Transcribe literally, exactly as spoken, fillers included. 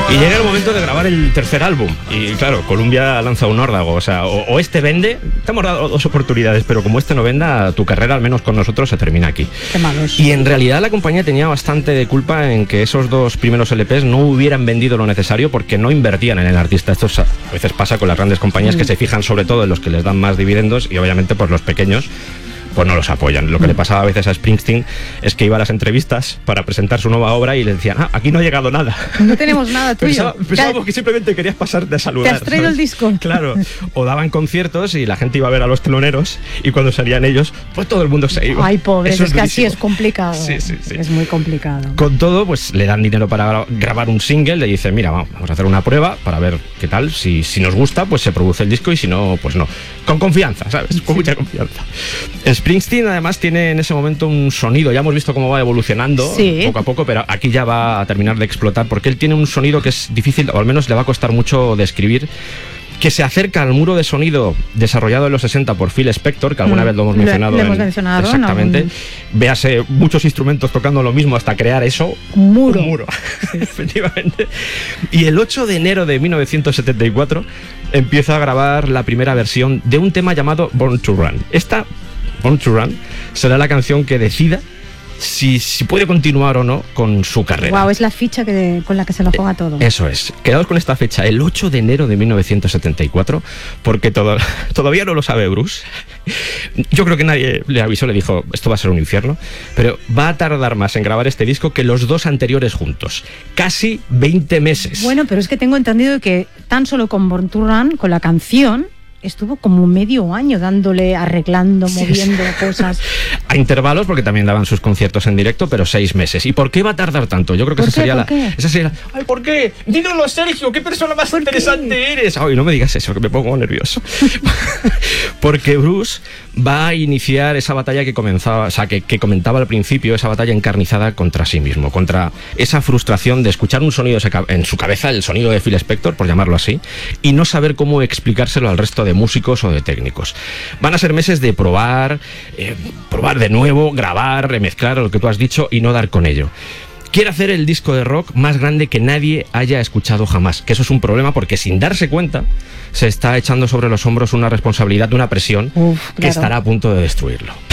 Y llega el momento de grabar el tercer álbum. Y claro, Columbia lanza un órdago. O sea, o, o este vende, te hemos dado dos oportunidades, pero como este no venda, tu carrera, al menos con nosotros, se termina aquí. Qué malos. Y en realidad la compañía tenía bastante de culpa en que esos dos primeros L Pes no hubieran vendido lo necesario porque no invertían en el artista. Esto a veces pasa con las grandes compañías mm. que se fijan sobre todo en los que les dan más dividendos y obviamente pues los pequeños pues no los apoyan. Lo que le pasaba a veces a Springsteen es que iba a las entrevistas para presentar su nueva obra y le decían, ah, aquí no ha llegado nada. No tenemos nada tuyo. Pensaba, pensábamos que simplemente querías pasar de saludar. ¿Te has traído, ¿sabes?, el disco? Claro. O daban conciertos y la gente iba a ver a los teloneros y cuando salían ellos, pues todo el mundo se iba. Ay, pobres, Eso es, es que durísimo. así es complicado. Sí, sí, sí. Es muy complicado. Con todo, pues le dan dinero para gra grabar un single, le dicen, mira, vamos a hacer una prueba para ver qué tal. Si, si nos gusta, pues se produce el disco y si no, pues no. Con confianza, ¿sabes? Con sí. mucha confianza. Springsteen, además, tiene en ese momento un sonido, ya hemos visto cómo va evolucionando sí. poco a poco, pero aquí ya va a terminar de explotar, porque él tiene un sonido que es difícil, o al menos le va a costar mucho describir, que se acerca al muro de sonido desarrollado en los sesenta por Phil Spector, que alguna mm, vez lo hemos mencionado. Lo hemos en, mencionado. Exactamente. No. Véase muchos instrumentos tocando lo mismo hasta crear eso. Un muro. Un muro, efectivamente. Y el ocho de enero de mil novecientos setenta y cuatro empieza a grabar la primera versión de un tema llamado Born to Run. Esta, Born to Run, será la canción que decida Si, si puede continuar o no con su carrera. Wow, es la ficha que, con la que se lo juega todo. Eso es. Quedaos con esta fecha, el ocho de enero de mil novecientos setenta y cuatro, porque todo, todavía no lo sabe Bruce. Yo creo que nadie le avisó, le dijo, esto va a ser un infierno, pero va a tardar más en grabar este disco que los dos anteriores juntos. Casi veinte meses. Bueno, pero es que tengo entendido que tan solo con Born to Run, con la canción, estuvo como medio año dándole, arreglando, sí, moviendo sí. cosas. A intervalos, porque también daban sus conciertos en directo, pero seis meses. ¿Y por qué va a tardar tanto? Yo creo que esa sería la... Esa sería la... ¡Ay, ¿por qué? Dímelo, Sergio, ¿qué persona más interesante qué? eres? Ay, no me digas eso, que me pongo nervioso. Porque Bruce va a iniciar esa batalla que comenzaba, o sea, que, que comentaba al principio, esa batalla encarnizada contra sí mismo, contra esa frustración de escuchar un sonido en su cabeza, el sonido de Phil Spector, por llamarlo así, y no saber cómo explicárselo al resto de de músicos o de técnicos. Van a ser meses de probar, eh, probar de nuevo, grabar, remezclar lo que tú has dicho y no dar con ello. Quiere hacer el disco de rock más grande que nadie haya escuchado jamás, que eso es un problema porque sin darse cuenta se está echando sobre los hombros una responsabilidad, una presión Uf, claro. que estará a punto de destruirlo.